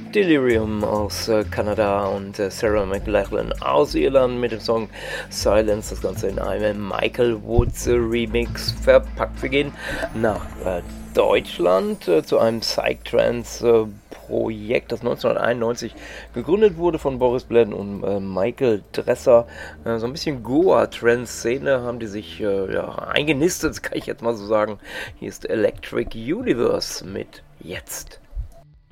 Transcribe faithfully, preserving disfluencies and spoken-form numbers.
Delirium aus äh, Kanada und äh, Sarah McLachlan aus Irland mit dem Song Silence, das Ganze in einem Michael Woods äh, Remix verpackt. Wir gehen nach äh, Deutschland äh, zu einem Psytrance äh, Projekt, das neunzehnhunderteinundneunzig gegründet wurde von Boris Bledin und äh, Michael Dresser. Äh, so ein bisschen Goa-Trance-Szene haben die sich äh, ja, eingenistet, kann ich jetzt mal so sagen. Hier ist Electric Universe mit Jetzt.